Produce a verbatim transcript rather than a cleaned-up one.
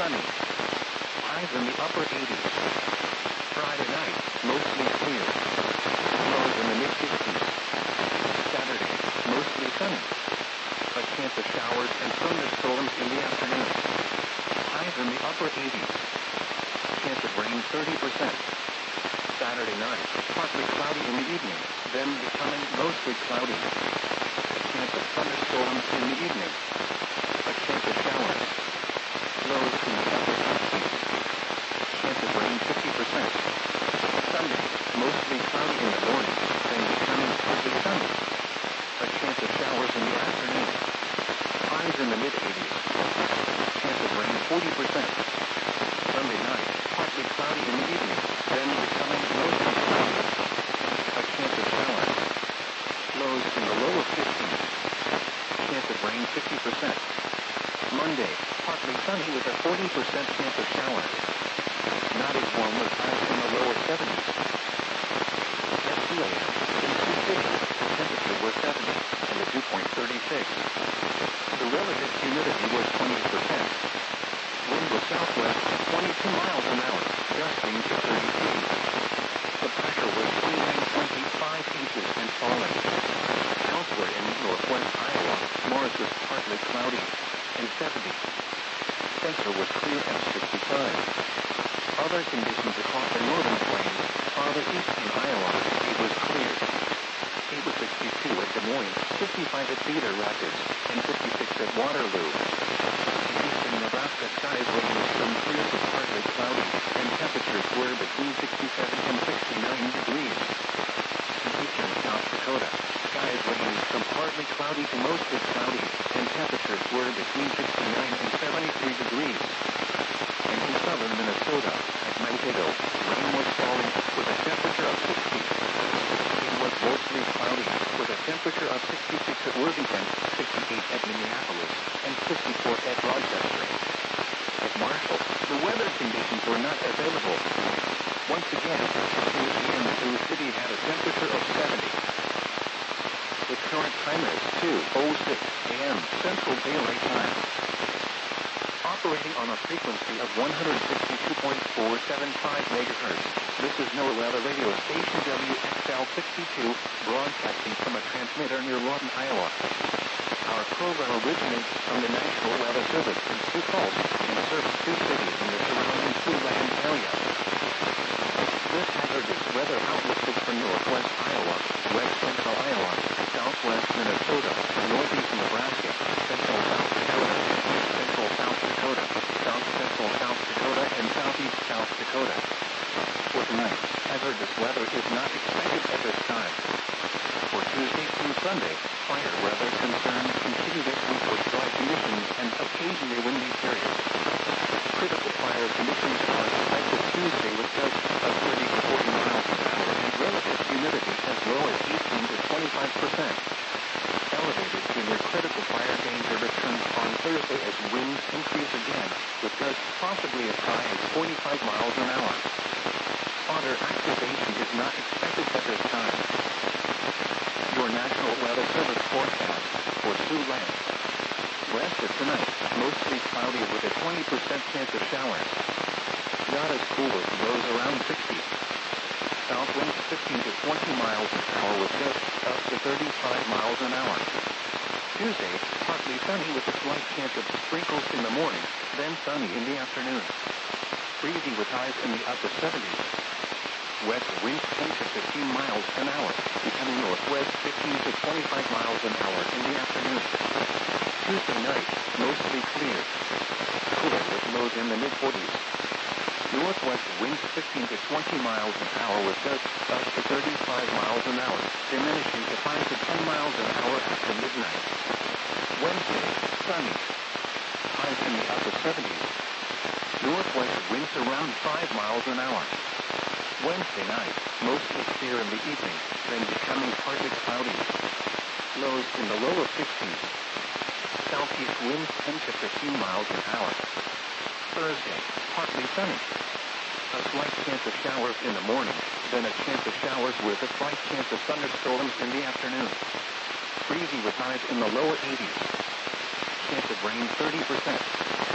sunny. Highs in the upper eighties. Friday night, mostly clear. Lows in the mid-fifties. Saturday, mostly sunny. A chance of showers and thunderstorms in the afternoon. Highs in the upper eighties. Chance of rain thirty percent. Saturday night, partly cloudy in the evening, then becoming mostly cloudy. A chance of thunderstorms in the evening. A chance of showers. Lows in the upper sixties. Chance of rain fifty percent. Sunday, mostly cloudy in the morning, then becoming partly sunny. A chance of showers in the afternoon. Highs in the mid-eighties. Chance of rain forty percent. Sunday night, partly cloudy in the evening, then becoming mostly cloudy. A chance of showers. Lows in the lower fifties. Chance of rain fifty percent. Monday, partly sunny with a forty percent chance of showers. Not as warm with highs in the lower seventies. At two a m, in Sioux City, temperature was seventy, and the dew point thirty-six. The relative humidity was twenty percent. Wind was southwest, twenty-two miles an hour, gusting to thirty feet. The pressure was three hundred twenty-five inches and falling. Elsewhere in northwest Iowa, Morris was partly cloudy, and seventy. Spencer was clear and sixty-five. Other conditions across the northern plains, farther east in Iowa, it was clear. It was sixty-two at Des Moines, fifty-five at Cedar Rapids, and fifty-six at Waterloo. In eastern Nebraska, skies ranged from clear to partly cloudy, and temperatures were between sixty-seven and sixty-nine degrees. In eastern South Dakota, skies ranged from partly cloudy to mostly cloudy, and temperatures were between sixty-nine and seventy-three degrees. And in southern Minnesota, at Mankato, rain was falling with a temperature of sixty. It was mostly cloudy, with a temperature of sixty-six at Worthington, sixty-eight at Minneapolis, and fifty-four at Rochester. At Marshall, the weather conditions were not available. Once again, two p m Sioux City had a temperature of seventy. The current time is two oh six a m Central Daylight Time. Operating on a frequency of one hundred sixty-two point four seven five megahertz, this is NOAA Weather Radio Station W X L sixty-two, broadcasting from a transmitter near Lawton, Iowa. Our program originates from the National Weather Service in Sioux Falls and serves Sioux City and the surrounding Siouxland area. This hazardous weather outlook is for northwest Iowa, west central Iowa, southwest Minnesota, northeast Nebraska, central South Dakota, central South Dakota, south central South Dakota, and southeast South Dakota. For tonight, hazardous weather is not expected at this time. For Tuesday through Sunday, fire weather concerns continue this week with dry conditions and occasionally windy periods. Critical fire conditions are expected Tuesday with gusts of thirty to forty miles an hour and relative humidity as low as eighteen to twenty-five percent. Elevated to near critical fire danger returns on Thursday as winds increase again, with gusts possibly as high as forty-five miles an hour. Fodder activation is not expected at this time. Your National Weather Service forecast for Siouxland. West of tonight, mostly cloudy with a twenty percent chance of showers. Not as cool with lows around sixty. South winds fifteen to twenty miles an hour with gusts up to thirty-five miles an hour. Tuesday, partly sunny with a slight chance of sprinkles in the morning, then sunny in the afternoon. Breezy with highs in the upper seventies. West winds ten to fifteen miles an hour, becoming northwest fifteen to twenty-five miles an hour in the afternoon. Tuesday night, mostly clear. Cooler with lows in the mid-forties. Northwest winds fifteen to twenty miles an hour with gusts up to thirty-five miles an hour, diminishing to five to ten miles an hour after midnight. Wednesday, sunny. Highs in the upper seventies. Northwest winds around five miles an hour. Wednesday night, mostly clear in the evening, then becoming partly cloudy. Lows in the lower fifties. Southeast winds ten to fifteen miles an hour. Thursday, partly sunny. A slight chance of showers in the morning, then a chance of showers with a slight chance of thunderstorms in the afternoon. Breezy with highs in the lower eighties. Chance of rain thirty percent.